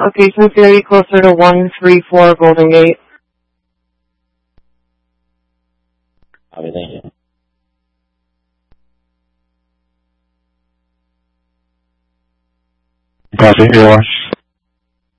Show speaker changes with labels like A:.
A: Location theory closer to 134 Golden Gate.
B: Okay, thank you.
C: Copy, Air Watch